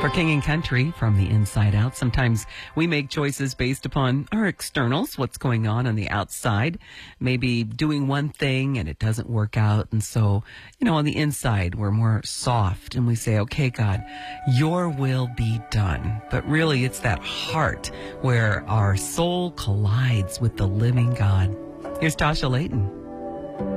For King and Country from the inside out, sometimes we make choices based upon our externals, what's going on the outside, maybe doing one thing and it doesn't work out. And so, on the inside, we're more soft and we say, okay, God, your will be done. But really, it's that heart where our soul collides with the living God. Here's Tasha Layton.